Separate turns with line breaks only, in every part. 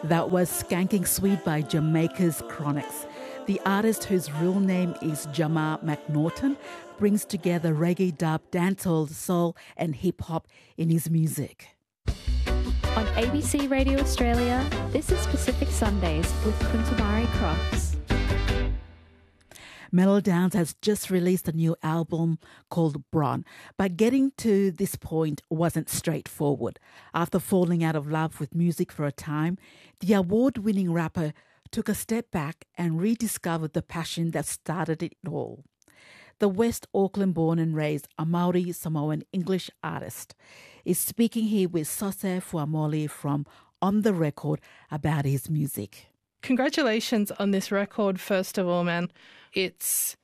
That was Skanking Sweet by Jamaica's Chronics. The artist, whose real name is Jamar McNaughton, brings together reggae, dub, dancehall, soul and hip-hop in his music.
On ABC Radio Australia, this is Pacific Sundays with Kuntamari Cross.
Melodowns has just released a new album called Bron, but getting to this point wasn't straightforward. After falling out of love with music for a time, the award-winning rapper took a step back and rediscovered the passion that started it all. The West Auckland-born and raised Maori Samoan English artist is speaking here with Sose Fuamoli from On The Record about his music.
Congratulations on this record, first of all, man. It's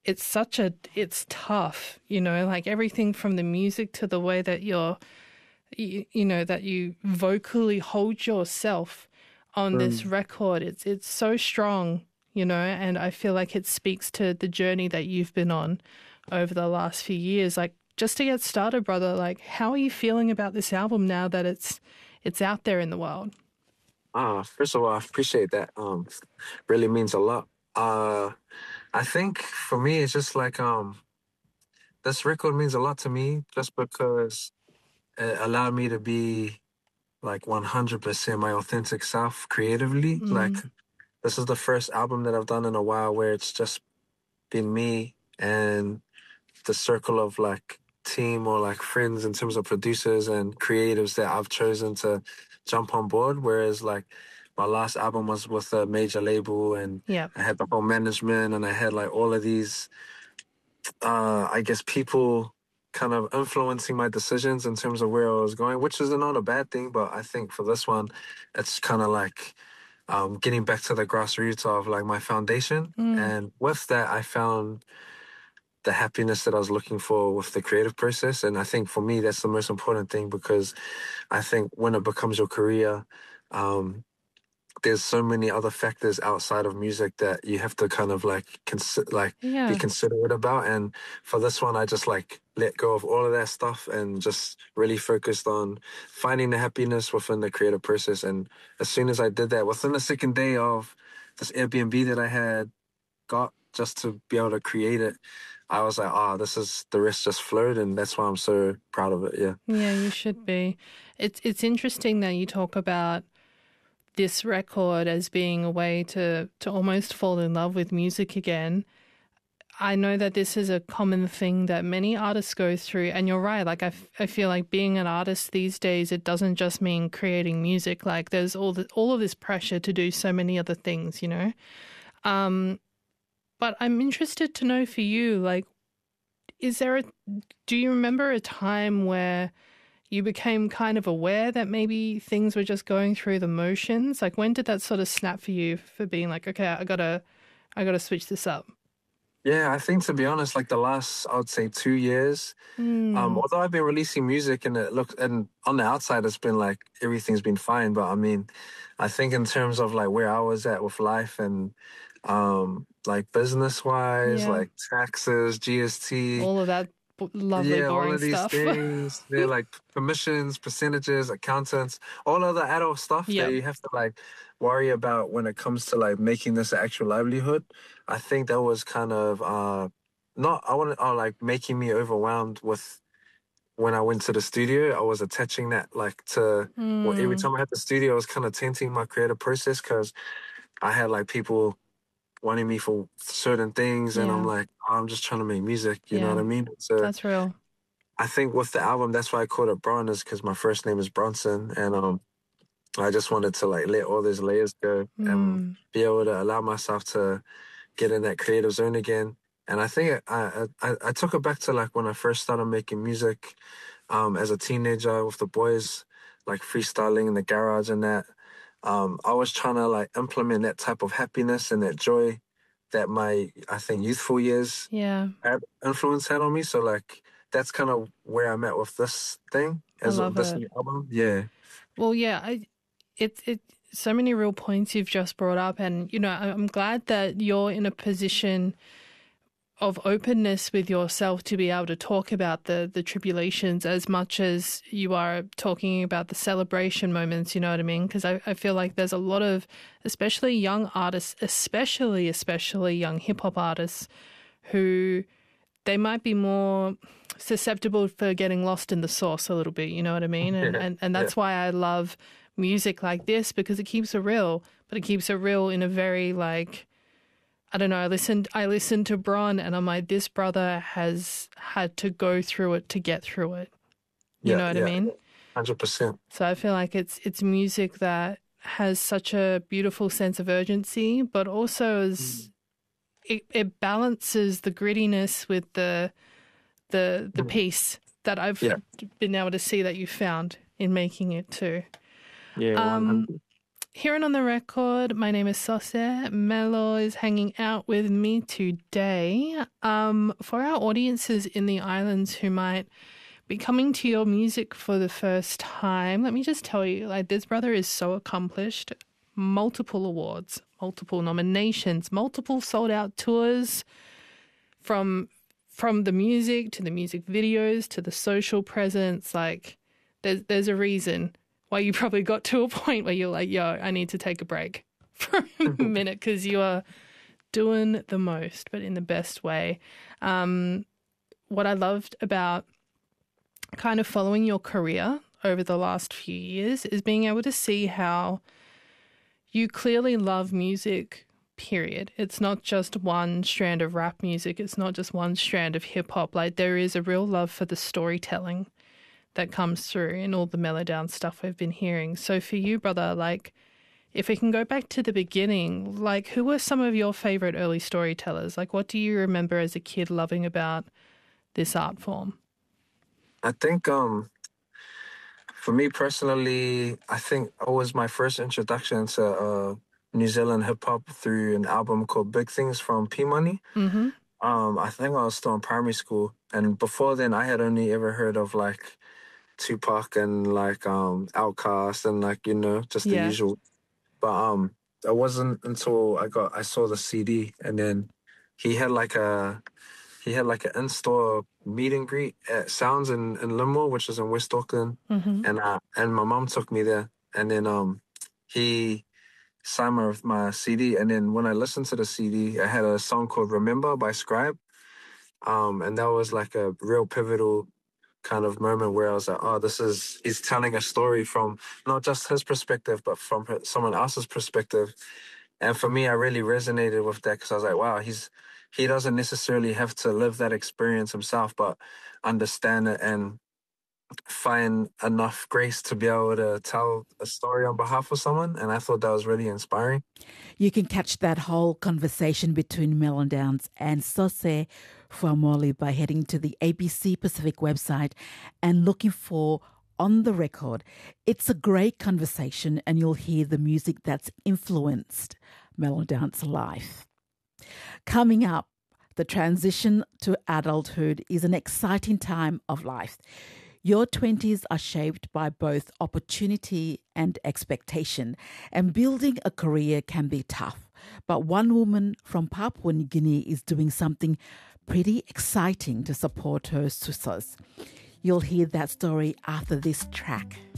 tough, like everything from the music to the way that that you vocally hold yourself on this record. It's so strong, and I feel like it speaks to the journey that you've been on over the last few years. Like, just to get started, brother, like, how are you feeling about this album now that it's out there in the world?
First of all, I appreciate that. Really means a lot. I think for me, it's just like this record means a lot to me just because it allowed me to be like 100% my authentic self creatively. Like, this is the first album that I've done in a while where it's just been me and the circle of like team or like friends in terms of producers and creatives that I've chosen to jump on board. Whereas like my last album was with a major label and I had the whole management and I had like all of these, I guess, people kind of influencing my decisions in terms of where I was going, which is not a bad thing. But I think for this one, it's kind of like getting back to the grassroots of like my foundation. And with that, I found the happiness that I was looking for with the creative process. And I think for me, that's the most important thing, because I think when it becomes your career, there's so many other factors outside of music that you have to kind of like be considerate about. And for this one, I just like let go of all of that stuff and just really focused on finding the happiness within the creative process. And as soon as I did that, within the second day of this Airbnb that I had got just to be able to create it, I was like, the rest just flowed, and that's why I'm so proud of it. Yeah.
Yeah, you should be. It's interesting that you talk about this record as being a way to almost fall in love with music again. I know that this is a common thing that many artists go through, and you're right. Like, I feel like being an artist these days, it doesn't just mean creating music. Like, there's all of this pressure to do so many other things, But I'm interested to know for you, like, do you remember a time where you became kind of aware that maybe things were just going through the motions? Like, when did that sort of snap for you for being like, okay, I gotta switch this up?
Yeah, I think, to be honest, like the last, I would say 2 years, although I've been releasing music and and on the outside, it's been like everything's been fine. But I mean, I think in terms of like where I was at with life and like business wise, like taxes, GST,
all of that lovely boring
all of these
stuff.
things. They're like commissions, percentages, accountants, all other adult stuff that you have to like worry about when it comes to like making this an actual livelihood. I think that was kind of making me overwhelmed with when I went to the studio. I was attaching that like to every time I had the studio, I was kind of tainting my creative process because I had like people wanting me for certain things, and I'm like, I'm just trying to make music, you know what I mean? So
that's real.
I think with the album, that's why I called it Bron, is because my first name is Bronson, and I just wanted to like let all those layers go and be able to allow myself to get in that creative zone again. And I think I took it back to like when I first started making music as a teenager with the boys, like freestyling in the garage and that. I was trying to like implement that type of happiness and that joy that my, I think, youthful years influence had on me. So like that's kind of where I'm at with this thing as this new album. Yeah.
Well, yeah, it's so many real points you've just brought up, and I'm glad that you're in a position of openness with yourself to be able to talk about the tribulations as much as you are talking about the celebration moments, you know what I mean? Because I feel like there's a lot of, especially young artists, especially young hip-hop artists, who they might be more susceptible for getting lost in the sauce a little bit, you know what I mean? And that's why I love music like this, because it keeps it real, but it keeps it real in a very, like, I don't know, I listened to Bron and I'm like, this brother has had to go through it to get through it. You know what I mean?
100%.
So I feel like it's music that has such a beautiful sense of urgency, but also is it balances the grittiness with the peace that I've been able to see that you found in making it too.
Yeah.
Hearing on the record, my name is Sose. Melo is hanging out with me today. For our audiences in the islands who might be coming to your music for the first time, let me just tell you, like, this brother is so accomplished. Multiple awards, multiple nominations, multiple sold-out tours, from the music to the music videos to the social presence. Like, there's a reason why you probably got to a point where you're like, yo, I need to take a break for a minute, because you are doing the most, but in the best way. What I loved about kind of following your career over the last few years is being able to see how you clearly love music, period. It's not just one strand of rap music. It's not just one strand of hip hop. Like, there is a real love for the storytelling that comes through in all the Melodown stuff we've been hearing. So for you, brother, like, if we can go back to the beginning, like, who were some of your favorite early storytellers? Like, what do you remember as a kid loving about this art form?
I think for me personally, I think it was my first introduction to New Zealand hip hop through an album called Big Things from P Money.
Mm-hmm.
I think I was still in primary school, and before then I had only ever heard of like Tupac and like Outkast and like, you know, just the usual. But it wasn't until I saw the CD, and then he had like an in-store meet and greet at Sounds in Limor, which is in West Auckland.
Mm-hmm.
And my mom took me there, and then he signed my CD, and then when I listened to the CD, I had a song called Remember by Scribe. And that was like a real pivotal kind of moment where I was like, oh, he's telling a story from not just his perspective, but from someone else's perspective. And for me, I really resonated with that, because I was like, wow, he doesn't necessarily have to live that experience himself, but understand it and find enough grace to be able to tell a story on behalf of someone. And I thought that was really inspiring.
You can catch that whole conversation between Melodowns and Sose Fuamoli by heading to the ABC Pacific website and looking for On the Record. It's a great conversation, and you'll hear the music that's influenced Melodowns' life. Coming up, the transition to adulthood is an exciting time of life. Your 20s are shaped by both opportunity and expectation, and building a career can be tough. But one woman from Papua New Guinea is doing something pretty exciting to support her susos. You'll hear that story after this track.